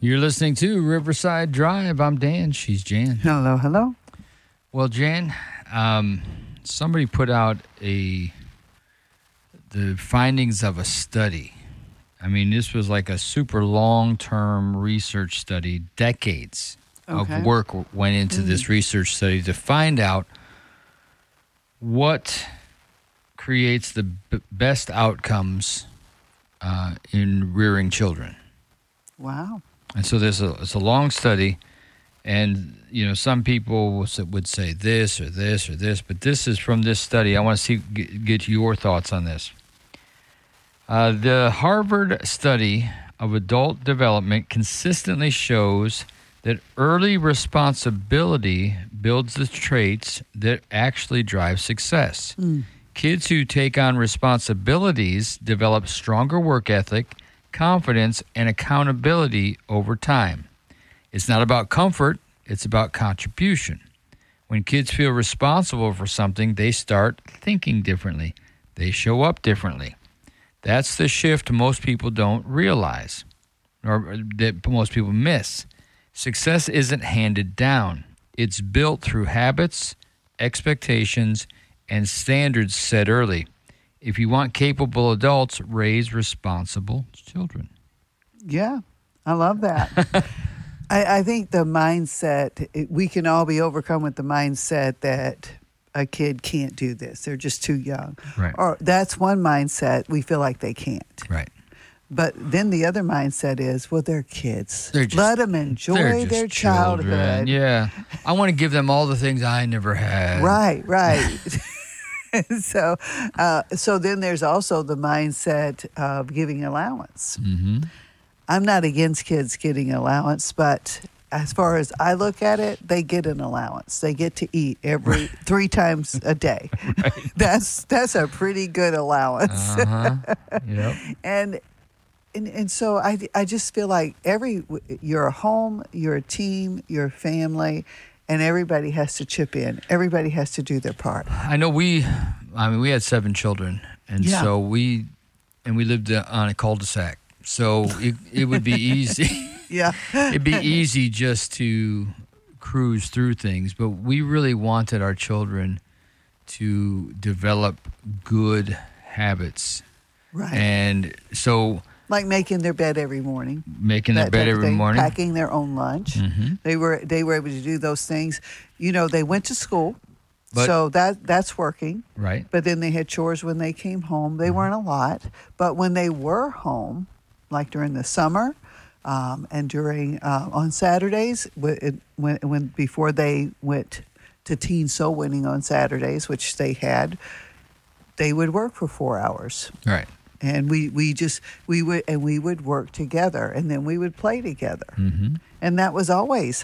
You're listening to Riverside Drive. I'm Dan. She's Jan. Hello, hello. Well, Jan, somebody put out the findings of a study. I mean, this was like a super long-term research study. Decades of work went into this research study to find out what creates the best outcomes in rearing children. Wow. And so it's a long study, and some people would say this or this or this, but this is from this study. I want to get your thoughts on this. The Harvard study of adult development consistently shows that early responsibility builds the traits that actually drive success. Kids who take on responsibilities develop stronger work ethic, confidence, and accountability over time. It's not about comfort, it's about contribution. When kids feel responsible for something, they start thinking differently. They show up differently. That's the shift most people don't realize, or that most people miss. Success isn't handed down. It's built through habits, expectations, and standards set early. If you want capable adults, raise responsible children. Yeah, I love that. I think the mindset, we can all be overcome with the mindset that a kid can't do this. They're just too young. Right. Or that's one mindset. We feel like they can't. Right. But then the other mindset is, well, they're kids. Let them enjoy their childhood. Childhood. Yeah. I want to give them all the things I never had. Right. So then there's also the mindset of giving allowance. Mm-hmm. I'm not against kids getting allowance, but as far as I look at it, they get an allowance. They get to eat every 3 times a day. Right. That's a pretty good allowance. Yep. And so I just feel like you're a home, you're a team, you're a family, and everybody has to chip in. Everybody has to do their part. I know we had 7 children, and so we lived on a cul-de-sac. So it would be easy. Yeah. It'd be easy just to cruise through things, but we really wanted our children to develop good habits. Right. And so, like making their bed every morning. Packing their own lunch. Mm-hmm. They were able to do those things. They went to school, so that's working. Right. But then they had chores when they came home. They weren't a lot, but when they were home, like during the summer, and during on Saturdays, when before they went to teen soul winning on Saturdays, which they would work for 4 hours. Right. And we would work together, and then we would play together. Mm-hmm. And that was always